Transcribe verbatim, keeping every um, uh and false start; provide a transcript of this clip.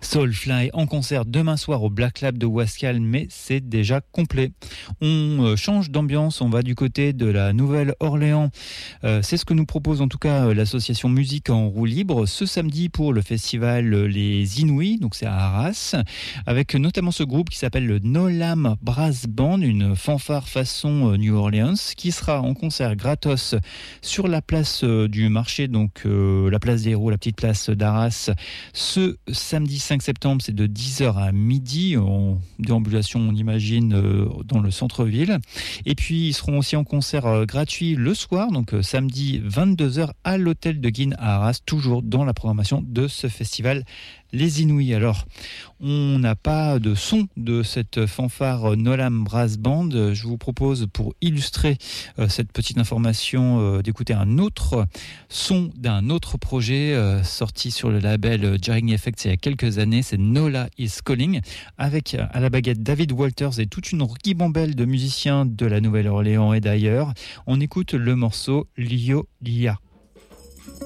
Soulfly en concert demain soir au Black Lab de Wascal, mais c'est déjà complet. On change d'ambiance, on va du côté de la Nouvelle-Orléans. Euh, c'est ce que nous propose en tout cas l'association Musique en roue libre ce samedi pour le festival Les Inouïs, donc c'est à Arras, avec notamment ce groupe qui s'appelle le Nolam Brass Band, une fanfare façon New Orleans, qui sera en concert gratos sur la place du marché, donc euh, la place des héros, la petite place d'Arras, ce samedi cinq septembre, c'est de dix heures à midi, en déambulation, on imagine, euh, dans le centre-ville. Et puis, ils seront aussi en concert euh, gratuit le soir, donc euh, samedi vingt-deux heures à l'hôtel de Guine à Arras, toujours dans la programmation de ce festival Les Inouïs. Alors, on n'a pas de son de cette fanfare Nolam Brass Band. Je vous propose, pour illustrer euh, cette petite information, euh, d'écouter un autre son d'un autre projet euh, sorti sur le label Jarring Effects il y a quelques années. C'est Nola is Calling, avec à la baguette David Walters et toute une ribambelle de musiciens de la Nouvelle-Orléans et d'ailleurs. On écoute le morceau Lio Lia.